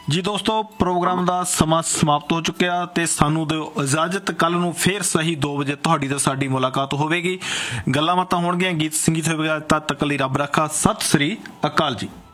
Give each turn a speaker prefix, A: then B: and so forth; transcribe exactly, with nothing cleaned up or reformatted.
A: जी दोस्तों, प्रोग्राम का समा समाप्त हो चुकिया ते सानू दिओ इजाजत। कल नूं फिर सही दो बजे तुहाडी ते साडी मुलाकात होवेगी। गल्लां बातां होणगीਆਂ, गीत संगीत होवेगा। तद तक लई रब रखा। सत श्री अकाल जी।